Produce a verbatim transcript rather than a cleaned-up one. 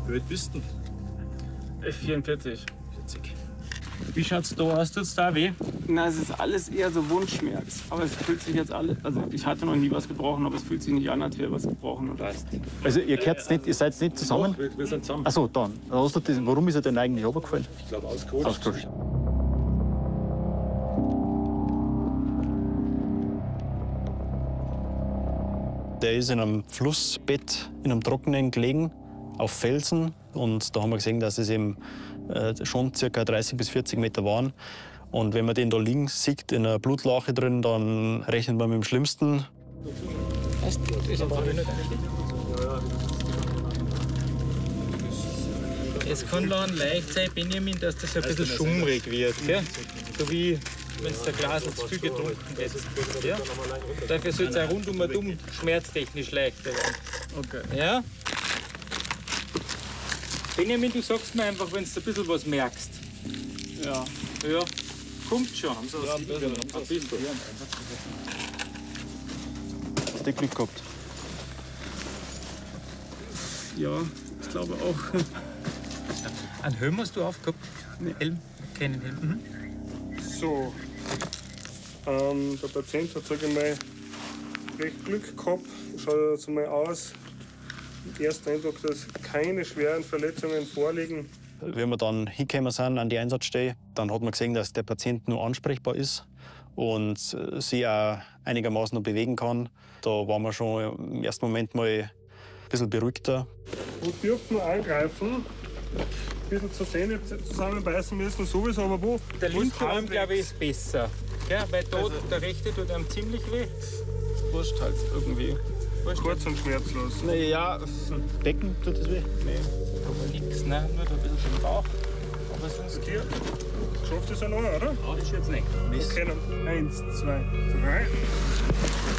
Wie alt bist du denn? vierundvierzig. vierzig. Wie schaut's da aus? Tut's da weh? Na, es ist alles eher so Wundschmerz. Aber es fühlt sich jetzt alles. Also, ich hatte noch nie was gebrochen, aber es fühlt sich nicht an, als wäre was gebrochen. Oder? Also, ihr gehört nicht, ihr seid nicht zusammen? Doch, wir, wir sind zusammen. Achso, dann. Hast du das, warum ist er denn eigentlich runtergefallen? Ich glaube, ausgerutscht. Ausgerutscht. Der ist in einem Flussbett, in einem Trockenen gelegen, auf Felsen. Und da haben wir gesehen, dass es eben äh, schon ca. dreißig bis vierzig Meter waren. Und wenn man den da liegen sieht, in einer Blutlache drin, dann rechnet man mit dem Schlimmsten. Es kann dann leicht sein, Benjamin, dass das ein bisschen schummrig wird. Gell? So wie wenn es der Glas zu viel getrunken hätte. Ja? Dafür soll es auch rundum und um schmerztechnisch leichter werden. Okay. Ja? Benjamin, du sagst mir einfach, wenn du ein bisschen was merkst. Ja. Ja, kommt schon. Ja, ein bisschen. Ein bisschen. Hast du Glück gehabt? Ja, ich glaube auch. Einen Helm hast du aufgehabt? Nee. Helm? Keinen Helm. Mhm. So, ähm, der Patient hat, sage ich mal, recht Glück gehabt. Schaut jetzt mal aus. Im ersten Eindruck, dass keine schweren Verletzungen vorliegen. Wenn wir dann hingekommen sind an die Einsatzstelle, dann hat man gesehen, dass der Patient nur ansprechbar ist und sich auch einigermaßen noch bewegen kann. Da waren wir schon im ersten Moment mal ein bisschen beruhigter. Wir dürfen angreifen. Ein bisschen zur Zähne zusammenbeißen müssen, sowieso, aber wo? Der Wo ist linke Arm, halbwegs? glaube ich, ist besser. Gell? Weil da, Also- der rechte tut einem ziemlich weh. Wurscht halt irgendwie. Kurz und schmerzlos. Ja, Becken tut das weh? Nee, aber nichts, ne? Nur da ein bisschen im Bauch. Aber sonst Hier, schafft es ja noch, oder? das ist jetzt nicht. Okay, dann eins, zwei, drei.